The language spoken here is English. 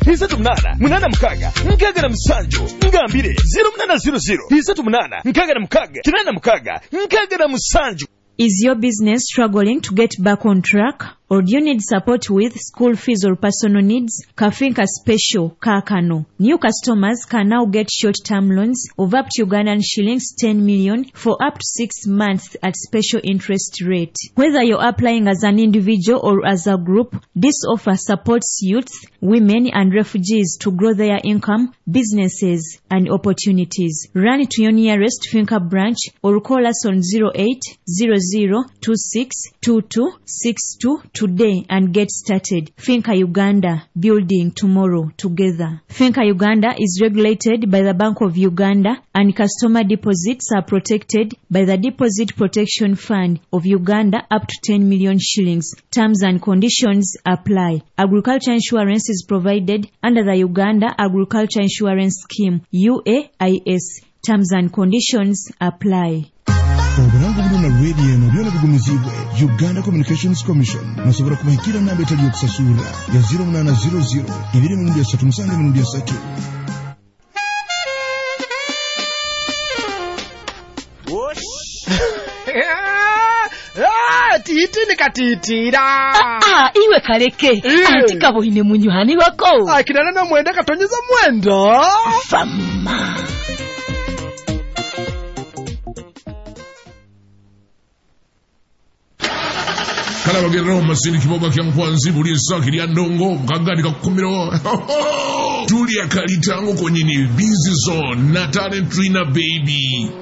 38 8 nkaaga na musanju ngambire 0800 38 nkaaga na musanju. Is your business struggling to get back on track? Or do you need support with school fees or personal needs? Kafinka Special Kakano. New customers can now get short-term loans of up to Ugandan shillings 10 million for up to 6 months at special interest rate. Whether you're applying as an individual or as a group, this offer supports youths, women and refugees to grow their income, businesses and opportunities. Run to your nearest Finka branch or call us on 0800262262 today and get started. Finka Uganda, building tomorrow together. Finka Uganda is regulated by the Bank of Uganda and customer deposits are protected by the Deposit Protection Fund of Uganda up to 10 million shillings. Terms and conditions apply. Agriculture insurance is provided under the Uganda Agriculture Insurance Scheme, UAIS. Terms and conditions apply. Obulango buluna radio eno byona bigumizibwe Uganda Communications Commission nasobora kubahikira namba etali yokusasula ya 0800 23 Titi nikatitira. Iwe kaleke. Antika bohine munyuhani wako. Kinana na mwenda katonyeza mwendo. Fama. Kala bagero masini kiboga kya nkwanzi buli saki lya ndongo mkagani kakumiro. Tulia kalitango kwenye ni busy zone na talent trainer baby.